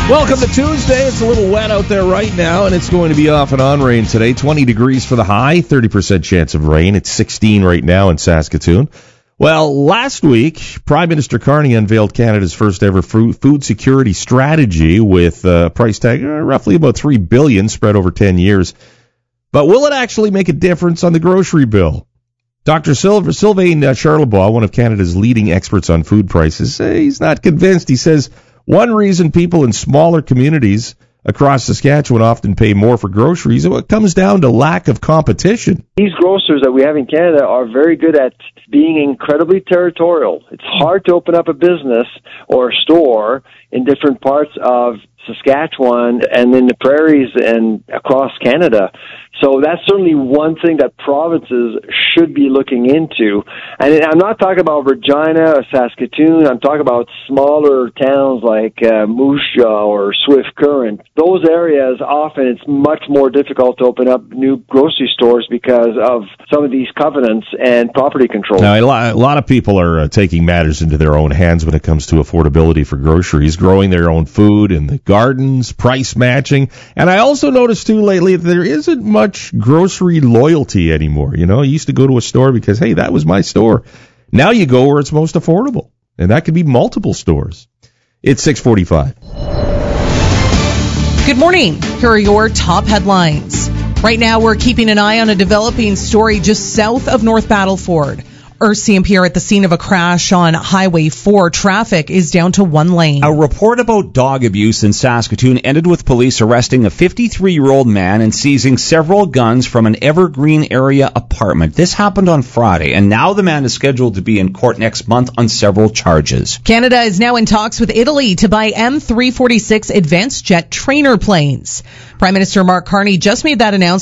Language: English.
Welcome to Tuesday. It's a little wet out there right now, and it's going to be off and on rain today. 20 degrees for the high, 30% chance of rain. It's 16 right now in Saskatoon. Well, last week, Prime Minister Carney unveiled Canada's first ever food security strategy with a price tag roughly about $3 billion spread over 10 years. But will it actually make a difference on the grocery bill? Dr. Sylvain Charlebois, one of Canada's leading experts on food prices, he's not convinced. He says one reason people in smaller communities across Saskatchewan often pay more for groceries, it comes down to lack of competition. These grocers that we have in Canada are very good at being incredibly territorial. It's hard to open up a business or a store in different parts of Saskatchewan and in the prairies and across Canada. So that's certainly one thing that provinces should be looking into. And I'm not talking about Regina or Saskatoon. I'm talking about smaller towns like Moose Jaw or Swift Current. Those areas, often it's much more difficult to open up new grocery stores because of some of these covenants and property control. Now, a lot of people are taking matters into their own hands when it comes to affordability for groceries, growing their own food in the gardens, price matching. And I also noticed, too, lately that there isn't much grocery loyalty anymore. You know, you used to go to a store because, hey, that was my store. Now you go where it's most affordable, and that could be multiple stores. It's 6:45. Good morning. Here are your top headlines. Right now, we're keeping an eye on a developing story just south of North Battleford. RCMP are at the scene of a crash on Highway 4. Traffic is down to one lane. A report about dog abuse in Saskatoon ended with police arresting a 53-year-old man and seizing several guns from an Evergreen area apartment. This happened on Friday, and now the man is scheduled to be in court next month on several charges. Canada is now in talks with Italy to buy M346 advanced jet trainer planes. Prime Minister Mark Carney just made that announcement